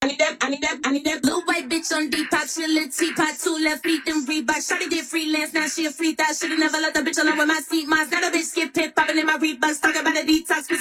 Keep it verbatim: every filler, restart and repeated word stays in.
I need that, I need that, I need that blue white bitch on Depop. She a little teapot, two left feet, them Reebok. Shawty did freelance, now she a free thot. Should've never let the bitch alone with my seat. Mine's not a bitch, skip pit, popping in my Reeboks. Talking about a detox,